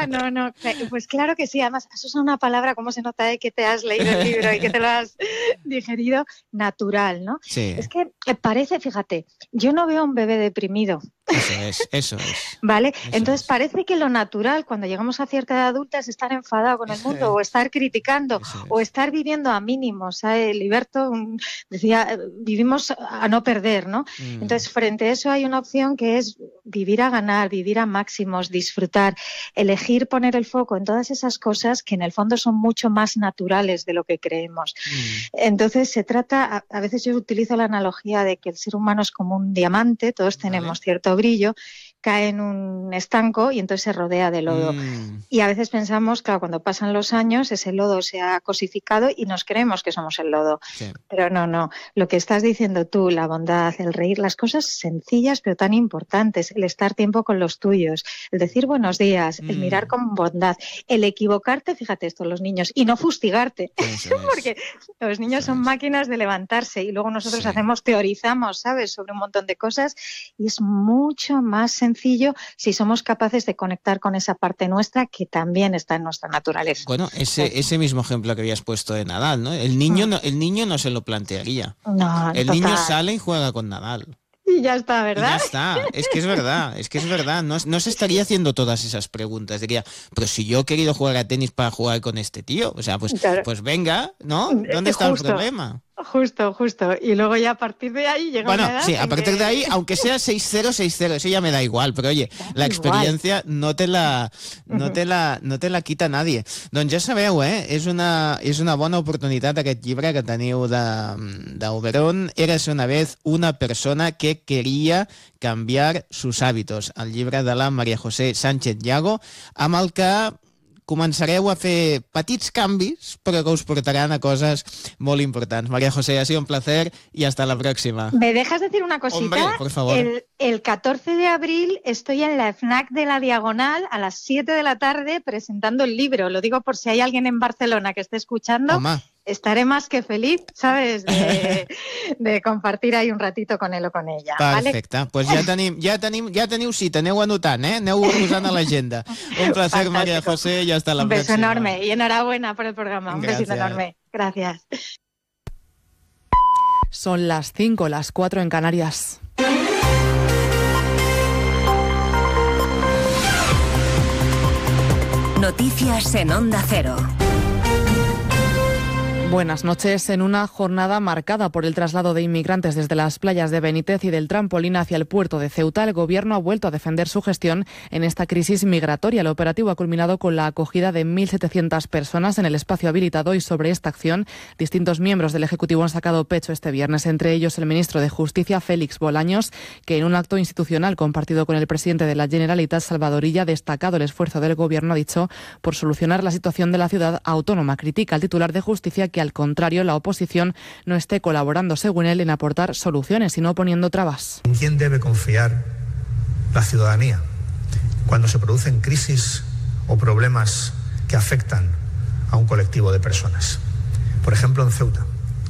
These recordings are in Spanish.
No. Pues claro que sí. Además, eso es una palabra, ¿cómo se nota que te has leído el libro y que te lo has digerido? Natural, ¿no? Sí. Es que parece, fíjate, yo no veo a un bebé deprimido. Eso es. ¿Vale? Eso Entonces es. parece que lo natural cuando llegamos a cierta edad adulta es estar enfadado con el mundo o estar criticando o estar viviendo a mínimos. Liberto decía, vivimos a no perder, ¿no? Entonces frente a eso hay una opción que es vivir a ganar, vivir a máximos, disfrutar, elegir poner el foco en todas esas cosas que en el fondo son mucho más naturales de lo que creemos. Entonces se trata, a veces yo utilizo la analogía de que el ser humano es como un diamante, todos tenemos cierto brillo, cae en un estanco y entonces se rodea de lodo. Y a veces pensamos, claro, cuando pasan los años, ese lodo se ha cosificado y nos creemos que somos el lodo. Sí. Pero no. Lo que estás diciendo tú, la bondad, el reír, las cosas sencillas pero tan importantes, el estar tiempo con los tuyos, el decir buenos días, el mirar con bondad, el equivocarte, fíjate esto, los niños, y no fustigarte, porque los niños son máquinas de levantarse y luego nosotros teorizamos, ¿sabes?, sobre un montón de cosas y es mucho más sencillo si somos capaces de conectar con esa parte nuestra que también está en nuestra naturaleza. Bueno, ese mismo ejemplo que habías puesto de Nadal, ¿no? El niño no se lo plantearía. No, el total. niño sale y juega con Nadal. Y ya está, ¿verdad? Y ya está, es que es verdad. No se estaría haciendo todas esas preguntas. Diría, pero si yo he querido jugar a tenis para jugar con este tío, o sea, pues venga, ¿no? ¿Dónde está el problema? Justo. Y luego ya a partir de ahí llega una edad. Sí, a partir de ahí, aunque sea 6-0, 6-0, eso ya me da igual, pero oye, la experiencia no te la quita nadie. Doncs ja sabeu, és una bona oportunitat aquest llibre que teniu d'Oberon. Érase una vez una persona que quería cambiar sus hábitos. El llibre de la María José Sánchez Llago, amb el que començareu a fer petits canvis, però que us portaran a cosas molt importants. María José, ha sido un placer y hasta la próxima. ¿Me dejas decir una cosita? Hombre, por favor. El 14 de abril estoy en la FNAC de la Diagonal a las 7 de la tarde presentando el libro. Lo digo por si hay alguien en Barcelona que esté escuchando. Home. Estaré más que feliz, ¿sabes?, de compartir ahí un ratito con él o con ella. Perfecte, ¿vale? Pues ja teniu cita, aneu anotant, aneu posant a l'agenda. Un placer, María José, y hasta la próxima. Un beso enorme y enhorabuena por el programa. Un besito enorme. Gracias. Son las 5, las 4 en Canarias. Noticias en Onda Cero. Buenas noches. En una jornada marcada por el traslado de inmigrantes desde las playas de Benítez y del Trampolín hacia el puerto de Ceuta, el Gobierno ha vuelto a defender su gestión en esta crisis migratoria. El operativo ha culminado con la acogida de 1.700 personas en el espacio habilitado y sobre esta acción distintos miembros del Ejecutivo han sacado pecho este viernes, entre ellos el ministro de Justicia, Félix Bolaños, que en un acto institucional compartido con el presidente de la Generalitat, Salvador Illa, ha destacado el esfuerzo del Gobierno, ha dicho, por solucionar la situación de la ciudad autónoma. Critica al titular de Justicia que al contrario la oposición no esté colaborando, según él, en aportar soluciones, sino poniendo trabas. ¿En quién debe confiar la ciudadanía cuando se producen crisis o problemas que afectan a un colectivo de personas? Por ejemplo, en Ceuta,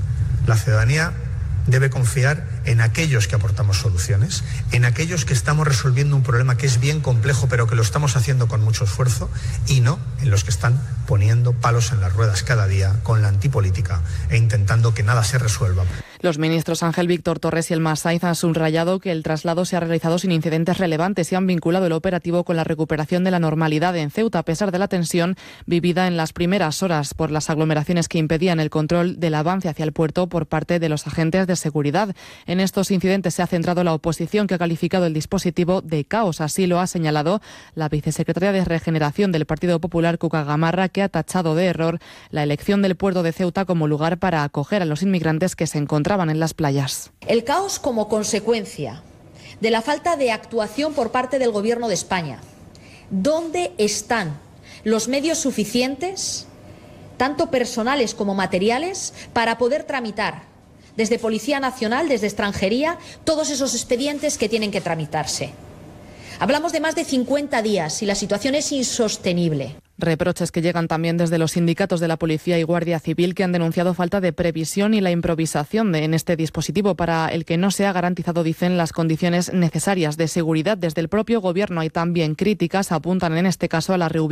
la ciudadanía debe confiar en aquellos que aportamos soluciones, en aquellos que estamos resolviendo un problema que es bien complejo, pero que lo estamos haciendo con mucho esfuerzo, y no en los que están poniendo palos en las ruedas cada día con la antipolítica e intentando que nada se resuelva. Los ministros Ángel Víctor Torres y Elmas Saiz han subrayado que el traslado se ha realizado sin incidentes relevantes y han vinculado el operativo con la recuperación de la normalidad en Ceuta, a pesar de la tensión vivida en las primeras horas por las aglomeraciones que impedían el control del avance hacia el puerto por parte de los agentes de seguridad. En estos incidentes se ha centrado la oposición, que ha calificado el dispositivo de caos. Así lo ha señalado la vicesecretaria de Regeneración del Partido Popular, Cuca Gamarra, que ha tachado de error la elección del puerto de Ceuta como lugar para acoger a los inmigrantes que se encontraban en las playas. El caos como consecuencia de la falta de actuación por parte del Gobierno de España. ¿Dónde están los medios suficientes, tanto personales como materiales, para poder tramitar desde Policía Nacional, desde Extranjería, todos esos expedientes que tienen que tramitarse? Hablamos de más de 50 días y la situación es insostenible. Reproches que llegan también desde los sindicatos de la Policía y Guardia Civil, que han denunciado falta de previsión y la improvisación en este dispositivo para el que no se ha garantizado, dicen, las condiciones necesarias de seguridad. Desde el propio Gobierno hay también críticas, apuntan en este caso a la reubicación